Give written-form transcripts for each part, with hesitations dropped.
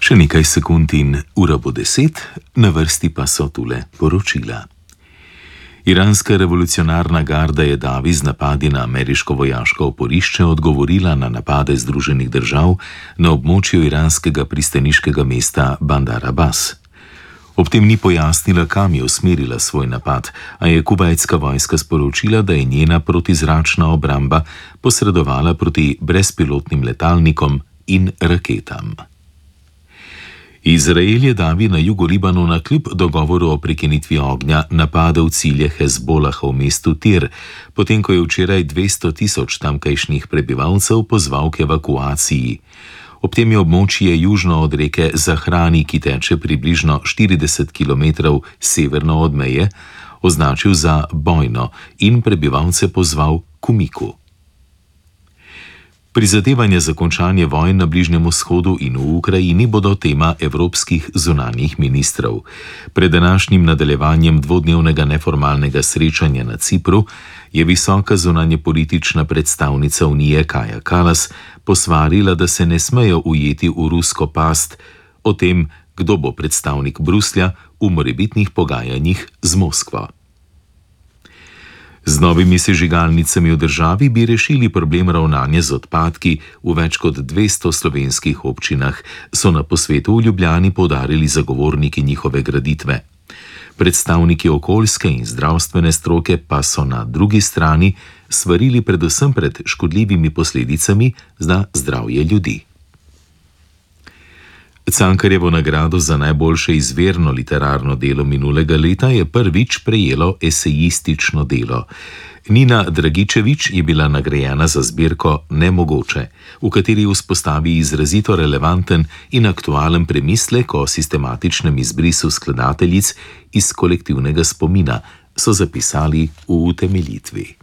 Še nekaj sekund in ura bo 10, na vrsti pa so tule poročila. Iranska revolucionarna garda je davi z napadi na ameriško vojaško oporišče odgovorila na napade Združenih držav na območju iranskega pristaniškega mesta Bandar Abbas. Ob tem ni pojasnila, kam je usmerila svoj napad, a je kuvajtska vojska sporočila, da je njena protizračna obramba posredovala proti brezpilotnim letalnikom in raketam. Izrael je davi na jugu Libanona kljub dogovoru o prekinitvi ognja napadel cilje Hezbolaha v mestu Tir, potem ko je včeraj 200.000 tamkajšnjih prebivalcev pozval k evakuaciji. Ob tem je območje južno od reke Zahrani, ki teče približno 40 km severno od meje, označil za bojno in prebivalce pozval k umiku. Prizadevanja za končanje vojn na Bližnjem vzhodu in v Ukrajini bodo tema evropskih zunanjih ministrov. Pred današnjim nadaljevanjem dvodnevnega neformalnega srečanja na Cipru je visoka zunanjepolitična predstavnica Unije Kaja Kallas posvarila, da se ne smejo ujeti v rusko past o tem, kdo bo predstavnik Bruslja v morebitnih pogajanjih z Moskvo. Z novimi sežigalnicami v državi bi rešili problem ravnanja z odpadki v več kot 200 slovenskih občinah, so na posvetu v Ljubljani poudarili zagovorniki njihove graditve. Predstavniki okoljske in zdravstvene stroke pa so na drugi strani svarili predvsem pred škodljivimi posledicami za zdravje ljudi. Cankarjevo nagrado za najboljše izvirno literarno delo minulega leta je prvič prejelo esejistično delo. Nina Dragičević je bila nagrajena za zbirko Nemogoče, v kateri vzpostavi izrazito relevanten in aktualen premislek o sistematičnem izbrisu skladateljic iz kolektivnega spomina, so zapisali v utemeljitvi.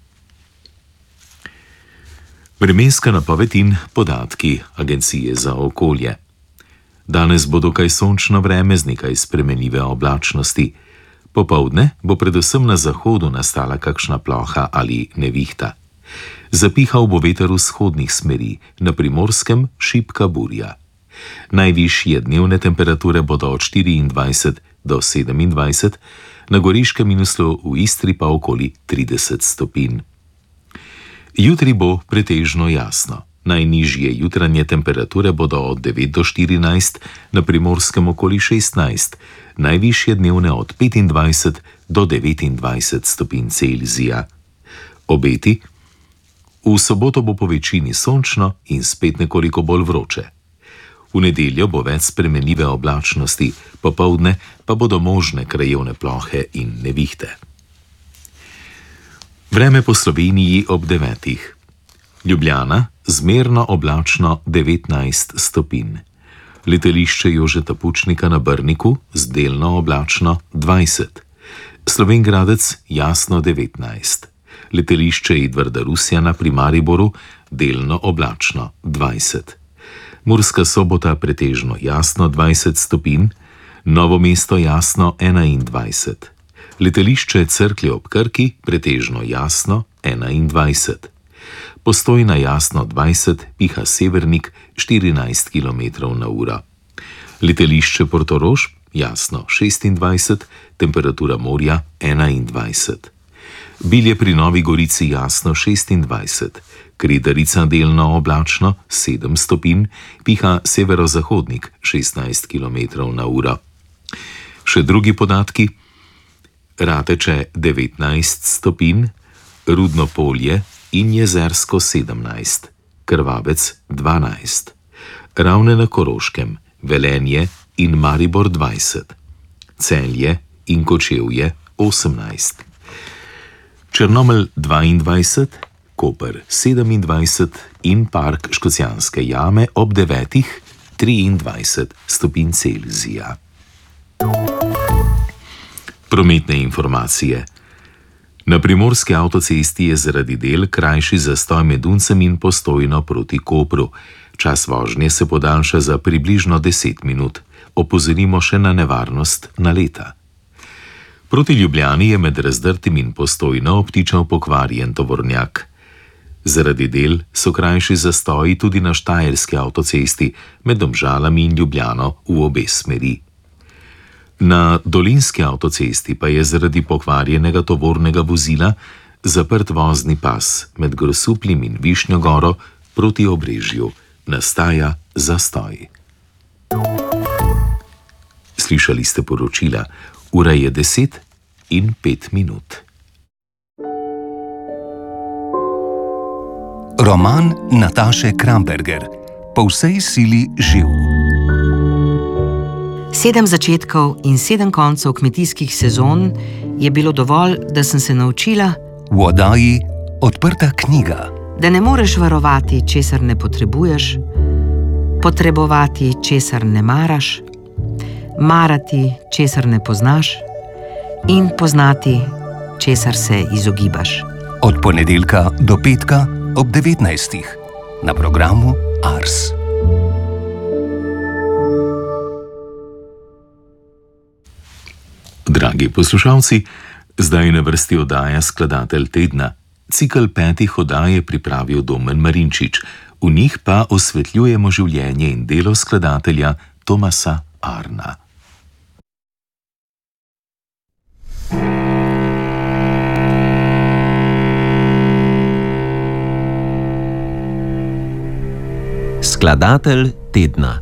Vremenska napoved in podatki Agencije za okolje. Danes bo dokaj sončno vreme z nekaj spremenljive oblačnosti. Popoldne bo predvsem na zahodu nastala kakšna ploha ali nevihta. Zapihal bo veter vzhodnih smeri, na Primorskem šibka burja. Najvišje dnevne temperature bodo od 24 do 27, na Goriškem in v Istri pa okoli 30 stopinj. Jutri bo pretežno jasno. Najnižje jutranje temperature bodo od 9 do 14, na Primorskem okoli 16, najvišje dnevne od 25 do 29 stopinj Celzija. Obeti: v soboto bo po večini sončno in spet nekoliko bolj vroče. V nedeljo bo več spremenljive oblačnosti, popoldne pa bodo možne krajevne plohe in nevihte. Vreme po Sloveniji ob 9. Ljubljana zmerno oblačno 19 stopinj. Letališče Jožeta Pučnika na Brniku z delno oblačno 20. Slovenj Gradec jasno 19. Letališče Edvarda Rusjana pri Mariboru delno oblačno 20. Murska Sobota pretežno jasno 20 stopinj, Novo mesto jasno 21. Letališče Cerklje ob Krki pretežno jasno 21. Postojna jasno 20, piha severnik 14 km/h. Letališče Portorož jasno 26, temperatura morja 21. Bilje pri Novi Gorici jasno 26, Kredarica delno oblačno 7 stopinj, piha severozahodnik 16 km/h. Še drugi podatki: Rateče 19 stopinj, Rudno Polje in Jezersko 17, Krvavec 12, Ravne na Koroškem, Velenje in Maribor 20, Celje in Kočevje 18, Črnomelj 22, Koper 27 in Park Škocjanske jame ob 9 23 stopinj Celzija. Prometne informacije. Na primorski avtocesti je zaradi del krajši zastoj med Duncem in Postojno proti Kopru. Čas vožnje se podaljša za približno 10 minut. Opozorimo še na nevarnost naleta. Proti Ljubljani je med Razdrtim in Postojno obtičal pokvarjen tovornjak. Zaradi del so krajši zastoji tudi na štajerski avtocesti med Domžalami in Ljubljano v obe smeri. Na dolenjski avtocesti pa je zaradi pokvarjenega tovornega vozila zaprt vozni pas med Grosupljem in Višnjo goro proti Obrežju. Nastaja zastoj. Slišali ste poročila, ura je 10:05. Roman Nataše Kramberger. Po vsej sili živ. 7 začetkov in 7 koncev kmetijskih sezon je bilo dovolj, da sem se naučila, V oddaji Odprta knjiga. da ne moreš varovati, česar ne potrebuješ, potrebovati, česar ne maraš, marati, česar ne poznaš in poznati, česar se izogibaš. Od ponedeljka do petka ob 19. na programu Ars. Dragi poslušalci, zdaj je na vrsti oddaja Skladatelj tedna. Cikel 5 oddaj je pripravil Domen Marinčič, v njih pa osvetljujemo življenje in delo skladatelja Thomasa Arna. Skladatelj tedna.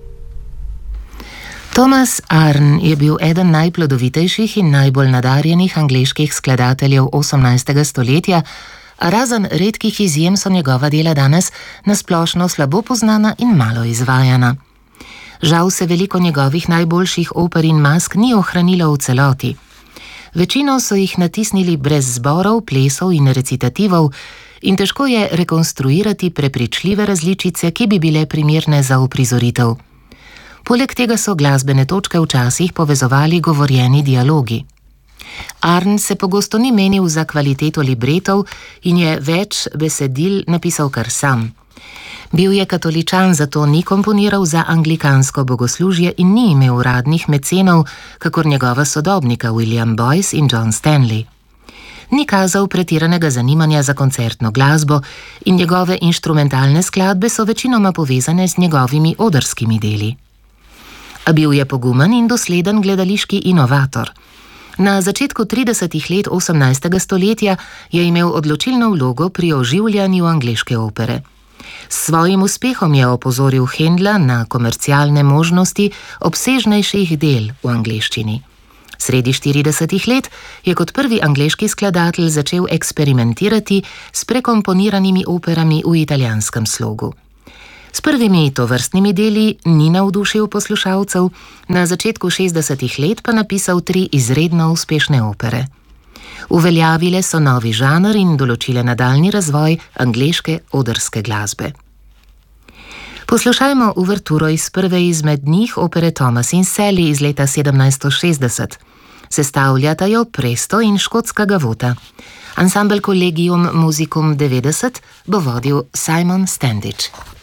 Thomas Arne je bil eden najplodovitejših in najbolj nadarjenih angleških skladateljev 18. stoletja, a razen redkih izjem so njegova dela danes nasplošno slabo poznana in malo izvajana. Žal se veliko njegovih najboljših oper in mask ni ohranilo v celoti. Večino so jih natisnili brez zborov, plesov in recitativov in težko je rekonstruirati prepričljive različice, ki bi bile primerne za uprizoritev. Poleg tega so glasbene točke včasih povezovali govorjeni dialogi. Arne se pogosto ni menil za kvaliteto libretov in je več besedil napisal kar sam. Bil je katoličan, zato ni komponiral za anglikansko bogoslužje in ni imel uradnih mecenov, kakor njegova sodobnika William Boyce in John Stanley. Ni kazal pretiranega zanimanja za koncertno glasbo in njegove inštrumentalne skladbe so večinoma povezane z njegovimi odrskimi deli. A bil je pogumen in dosleden gledališki inovator. Na začetku 30. let 18. stoletja je imel odločilno vlogo pri oživljanju angleške opere. S svojim uspehom je opozoril Händla na komercialne možnosti obsežnejših del v angleščini. Sredi 40. let je kot prvi angleški skladatelj začel eksperimentirati s prekomponiranimi operami v italijanskem slogu. S prvimi tovrstnimi deli ni navdušil poslušalcev, na začetku 60. let pa napisal 3 izredno uspešne opere. Uveljavile so novi žanr in določile nadaljnji razvoj angleške odrske glasbe. Poslušajmo uverturo iz prve izmed njih, opere Thomas in Sally iz leta 1760. Sestavljata jo Presto in škotska gavota. Ansambel Collegium Musicum 90 bo vodil Simon Standish.